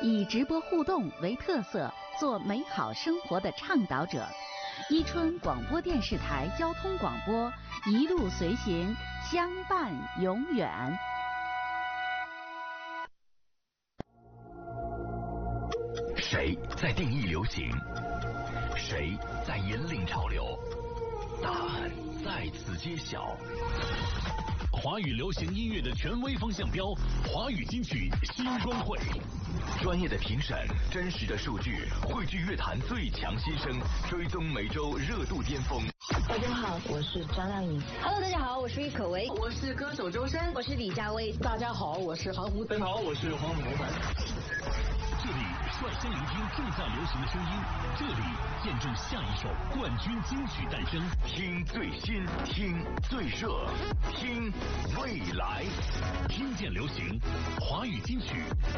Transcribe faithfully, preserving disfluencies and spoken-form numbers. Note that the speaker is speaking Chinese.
以直播互动为特色，做美好生活的倡导者。伊春广播电视台交通广播，一路随行，相伴永远。 谁在定义流行？谁在引领潮流？答案在此揭晓。华语流行音乐的权威风向标，华语金曲新光会，专业的评审，真实的数据，汇聚乐坛最强新声，追踪每周热度巅峰。 大家好，我是张靓颖。 Hello， 大家好，我是郁可唯， 我是歌手周深， 我是李佳薇。 大家好，我是韩红。 大家好，我是黄宏凡。 这里率先聆听正在流行的声音，这里见证下一首冠军金曲诞生。听最新，听最热，听未来，听见流行，华语金曲